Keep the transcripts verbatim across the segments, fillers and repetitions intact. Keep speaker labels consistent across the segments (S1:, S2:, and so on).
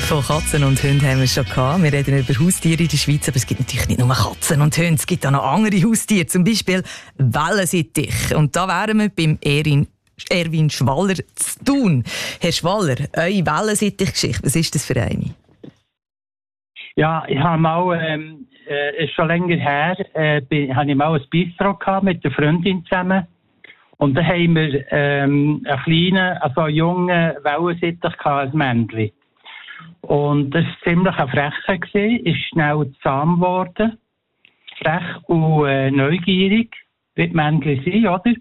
S1: Von Katzen und Hunden haben wir schon gehabt. Wir reden über Haustiere in der Schweiz, aber es gibt natürlich nicht nur Katzen und Hunde, es gibt auch noch andere Haustiere, zum Beispiel Wellensittich. Und da wären wir beim Erin, Erwin Schwaller zu Thun. Herr Schwaller, eure Wellensittich-Geschichte, was ist das für eine?
S2: Ja, ich habe mal, ähm, äh, ist schon länger her, äh, bin, habe ich mal ein Bistro gehabt mit einer Freundin zusammen. Und da haben wir ähm, einen kleinen, also einen jungen Wellensittich gehabt, ein Männchen. Und das war ziemlich ein Frecher gewesen, ist schnell zahm geworden. Frech und äh, neugierig, wie die Männchen sind, oder?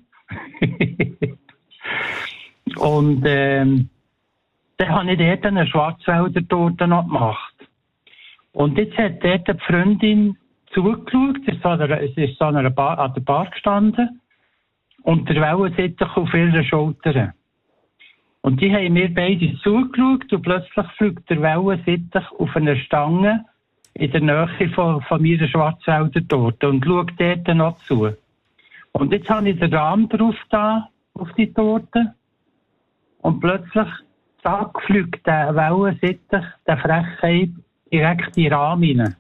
S2: Und ähm, dann habe ich dort eine Schwarzwälder-Torte noch gemacht. Und jetzt hat dort die Freundin zugeschaut, es ist, so eine, es ist so eine Bar, an der Bar gestanden und der Wellensittich auf ihrer Schulter. Und die haben mir beide zugeschaut und plötzlich fliegt der Wellensittich auf eine Stange in der Nähe von, von meiner Schwarzwälder Torte und schaut dort noch zu. Und jetzt habe ich den Rahmen drauf da, auf die Torte. Und plötzlich, zack, fliegt der Wellensittich, der Frechheit, direkt in den Rahmen rein.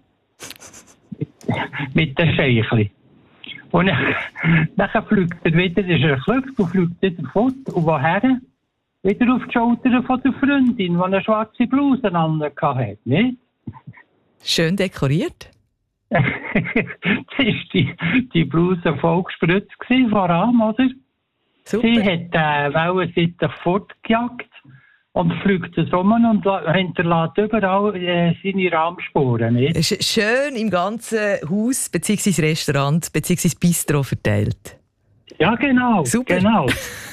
S2: Mit den Scheichli. Und dann fliegt er wieder, ist er geflogen und fliegt wieder fort. Und woher? Wieder auf die Schulter von der Freundin, die eine schwarze Bluse hatte, nicht?
S1: Schön dekoriert.
S2: Das war die, die Bluse voll gespritzt von Rahm, oder?
S1: Super.
S2: Sie hat den Wellensittich fortgejagt und fliegt es um und hinterlässt überall äh, seine Rahmspuren. Nicht?
S1: Es ist schön im ganzen Haus bzw. Restaurant bzw. Bistro verteilt.
S2: Ja, genau.
S1: Super.
S2: Genau.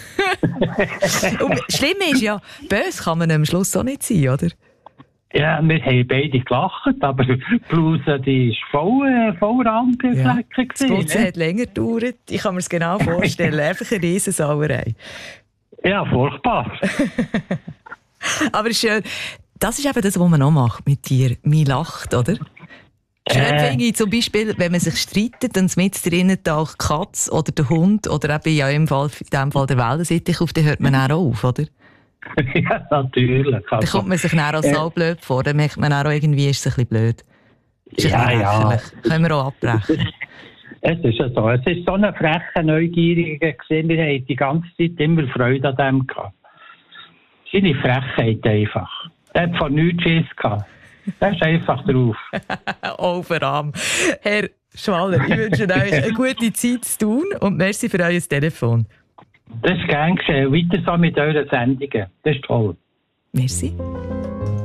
S1: Und schlimm ist ja, böse kann man am Schluss auch nicht sein, oder?
S2: Ja, wir haben beide gelacht, aber die Bluse die ist voll, äh, voll Rahmflecken.
S1: Ja.
S2: Das
S1: Putzen hat länger gedauert. Ich kann mir es genau vorstellen. Einfach eine Riesensauerei.
S2: Ja, furchtbar.
S1: Aber schön. Das ist eben das, was man auch macht mit dir. Man lacht, oder? Schön
S2: Äh.
S1: finde ich zum Beispiel, wenn man sich streitet, dann mit drinnen taucht die Katze oder der Hund oder eben ja im Fall, in diesem Fall der Wellensittich auf, dann hört man auch auf, oder?
S2: Ja, natürlich.
S1: Dann kommt man sich dann auch so äh. blöd vor, dann merkt man auch irgendwie, ist es ein bisschen blöd. Ist
S2: ja,
S1: ein
S2: ja.
S1: Lächerlich. Können wir auch abbrechen.
S2: Es ist ja so. Es ist so eine freche Neugierige gewesen. Wir haben die ganze Zeit immer Freude an dem gehabt. Seine Frechheit einfach. Der hat von nichts Schiss gehabt. Der ist einfach drauf.
S1: Overarm. Herr Schwaller, ich wünsche euch eine gute Zeit zu tun und merci für euer Telefon.
S2: Das ist gern geschehen. Weiter so mit euren Sendungen. Das ist toll.
S1: Merci.